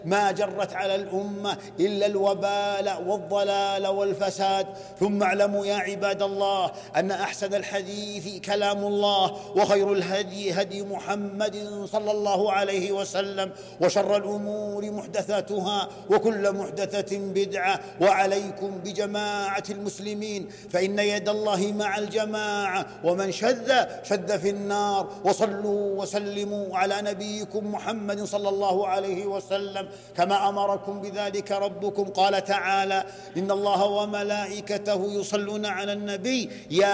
ما جرت على الأمة إلا الوبال والضلال والفساد. ثم اعلموا يا عباد الله أن أحسن الحديث كلام الله، وخير الهدي هدي محمد صلى الله عليه وسلم، وشر الأمور محدثاتها، وكل محدثة بدعة. وعليكم بجماعة المسلمين، فإن يد الله مع الجماعة، ومن شذ في النار. وصلوا وسلموا على نبيكم محمد صلى الله عليه وسلم كما أمركم بذلك ربكم. قال تعالى: إن الله وملائكته يصلون على النبي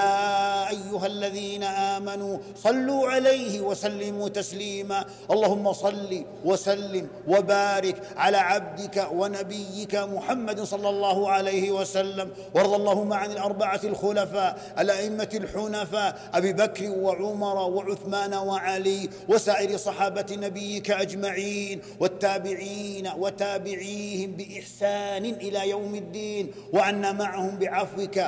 يا أيها الذين آمنوا صلوا عليه وسلموا تسليما. اللهم صل وسلم وبارك على عبدك ونبيك محمد صلى الله عليه وسلم. وارض اللهم عن الأربعة الخلفاء الأئمة الحنفاء أبي بكر وعمر وعثمان وعلي، وسائر صحابة نبيك أجمعين، والتابعين وتابعيهم بإحسان إلى يوم الدين، وعنا معهم بعفوك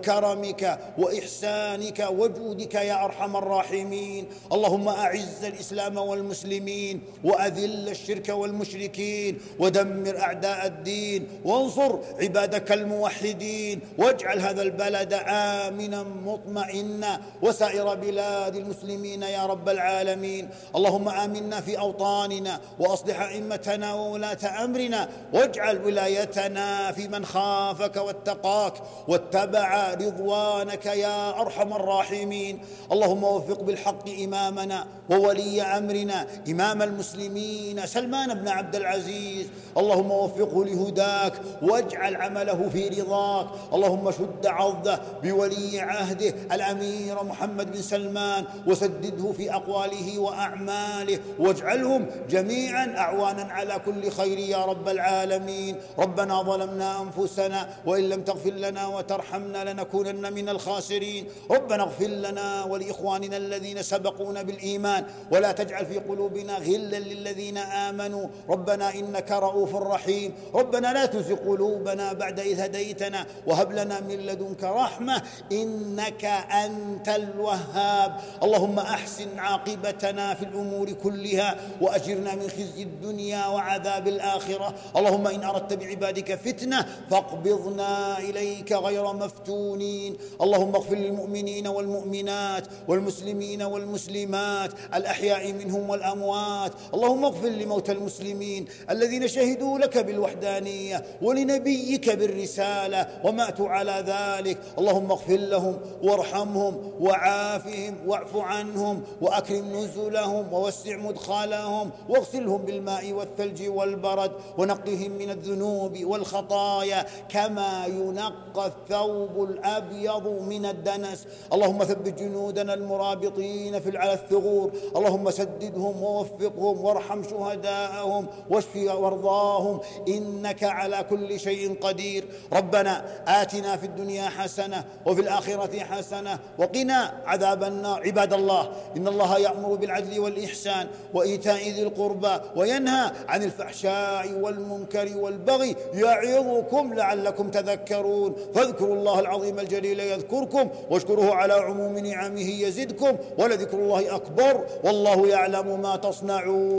وكرمك وإحسانك وجودك يا أرحم الراحمين. اللهم أعز الإسلام والمسلمين، وأذل الشرك والمشركين، ودمر أعداء الدين، وانصر عبادك الموحدين، واجعل هذا البلد آمنا مطمئنا، وسائر بلاد المسلمين يا رب العالمين. اللهم آمنا في أوطاننا، وأصلح أئمتنا وولاة أمرنا، واجعل ولايتنا في من خافك واتقاك واتبع رضوانك يا أرحم الراحمين. اللهم وفق بالحق إمامنا وولي أمرنا إمام المسلمين سلمان بن عبد العزيز، اللهم وفقه لهداك، واجعل عمله في رضاك. اللهم شد عضده بولي عهده الأمير محمد بن سلمان، وسدده في أقواله وأعماله، واجعلهم جميعا أعوانا على كل خير يا رب العالمين. ربنا ظلمنا أنفسنا، وإن لم تغفر لنا وترحمنا لنكونن من الخاسرين. ربنا اغفر لنا ولإخواننا الذين سبقونا بالإيمان، ولا تجعل في قلوبنا غلا للذين آمنوا ربنا إنك رؤوف رحيم. ربنا لا تزغ قلوبنا بعد إذ هديتنا، وهب لنا من لدنك رحمة إنك أنت الوهاب. اللهم أحسن عاقبتنا في الأمور كلها، وأجرنا من خزي الدنيا وعذاب الآخرة. اللهم إن أردت بعبادك فتنة فاقبضنا إليك غير مفتونين. اللهم اغفر للمؤمنين والمؤمنات والمسلمين والمسلمات الأحياء منهم والأموات. اللهم اغفر لموتى المسلمين الذين شهدوا لك بالوحدانية ولنبيك بالرسالة وماتوا على ذلك. اللهم اغفر لهم وارحمهم وعافهم واعف عنهم وأكرم نزلهم ووسع مدخلهم، واغسلهم بالماء والثلج والبرد، ونقهم من الذنوب والخطايا كما ينقى الثوب الأبيض من الدنس. اللهم ثبت جنودنا المرابطين على الثغور، اللهم سددهم ووفقهم وارحم شهداءهم واشف وارضاهم إنك على كل شيء قدير. ربنا آتنا في الدنيا حسنة وفي الآخرة حسنة وقنا عذاب النار. عباد الله، إن الله يأمر بالعدل والإحسان وإيتاء ذي القربى، وينهى عن الفحشاء والمنكر والبغي، يعظكم لعلكم تذكرون. فاذكروا الله العظيم الجليل يذكركم، واشكروه على عموم نعمه يزدكم، ولذكر الله أكبر، والله يعلم ما تصنعون.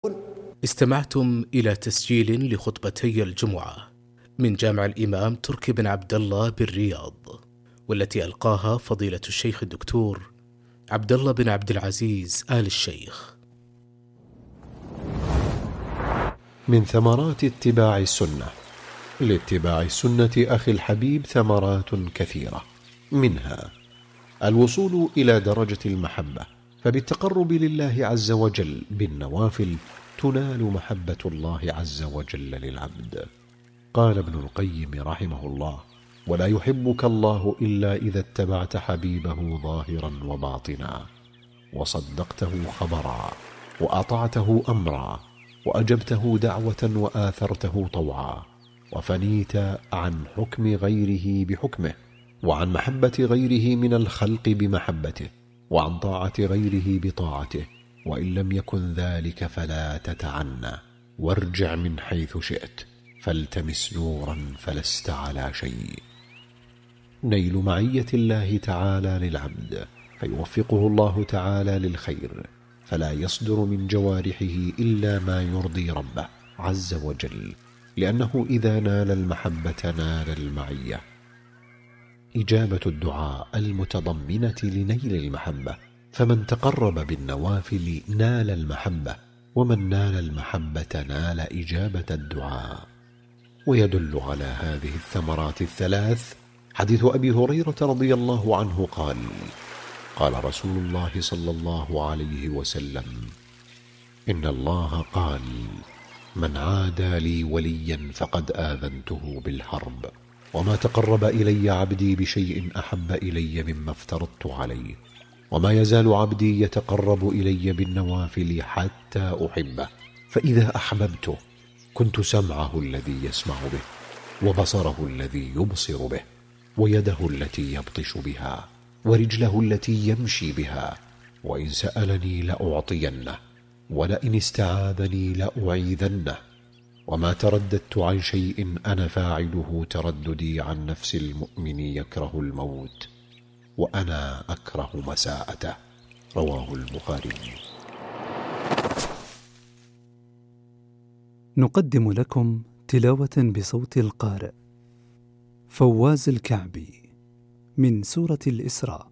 استمعتم إلى تسجيل لخطبتي الجمعة من جامع الإمام تركي بن عبد الله بالرياض، والتي ألقاها فضيلة الشيخ الدكتور عبد الله بن عبد العزيز آل الشيخ. من ثمرات اتباع السنة: لاتباع السنة أخي الحبيب ثمرات كثيرة، منها الوصول إلى درجة المحبة، فبالتقرب لله عز وجل بالنوافل تنال محبة الله عز وجل للعبد. قال ابن القيم رحمه الله: ولا يحبك الله إلا إذا اتبعت حبيبه ظاهرا وباطنا، وصدقته خبرا، وأطعته أمرا، وأجبته دعوة، وآثرته طوعا، وفنيت عن حكم غيره بحكمه، وعن محبة غيره من الخلق بمحبته، وعن طاعة غيره بطاعته. وإن لم يكن ذلك فلا تتعنى، وارجع من حيث شئت، فالتمس نورا فلست على شيء. نيل معية الله تعالى للعبد، فيوفقه الله تعالى للخير، فلا يصدر من جوارحه إلا ما يرضي ربه، عز وجل، لأنه إذا نال المحبة نال المعية. إجابة الدعاء المتضمنة لنيل المحبة، فمن تقرب بالنوافل نال المحبة، ومن نال المحبة نال إجابة الدعاء. ويدل على هذه الثمرات الثلاث حديث أبي هريرة رضي الله عنه قال: قال رسول الله صلى الله عليه وسلم: إن الله قال: من عادى لي وليا فقد آذنته بالحرب، وما تقرب إلي عبدي بشيء أحب إلي مما افترضت عليه، وما يزال عبدي يتقرب إلي بالنوافل حتى أحبه، فإذا أحببته كنت سمعه الذي يسمع به، وبصره الذي يبصر به، ويده التي يبطش بها، ورجله التي يمشي بها، وإن سألني لأعطينه، ولئن استعاذني لأعيذنه، وما ترددت عن شيء أنا فاعله ترددي عن نفس المؤمن يكره الموت، وأنا أكره مساءته. رواه البخاري. نقدم لكم تلاوة بصوت القارئ فواز الكعبي من سورة الإسراء.